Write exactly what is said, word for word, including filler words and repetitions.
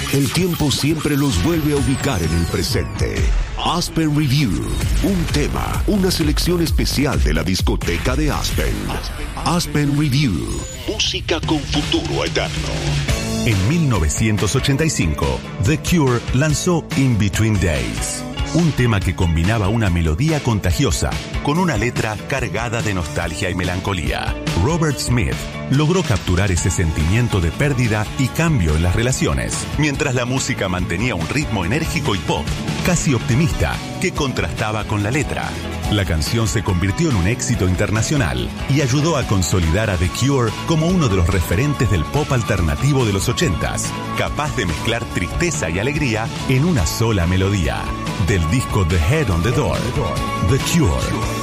El tiempo siempre los vuelve a ubicar en el presente. Aspen Review, un tema, una selección especial de la discoteca de Aspen. Aspen Review, música con futuro eterno. En mil novecientos ochenta y cinco, The Cure lanzó In Between Days, un tema que combinaba una melodía contagiosa con una letra cargada de nostalgia y melancolía. Robert Smith logró capturar ese sentimiento de pérdida y cambio en las relaciones, mientras la música mantenía un ritmo enérgico y pop, casi optimista, que contrastaba con la letra. La canción se convirtió en un éxito internacional y ayudó a consolidar a The Cure como uno de los referentes del pop alternativo de los ochentas, capaz de mezclar tristeza y alegría en una sola melodía. Del disco The Head on the Door, The Cure.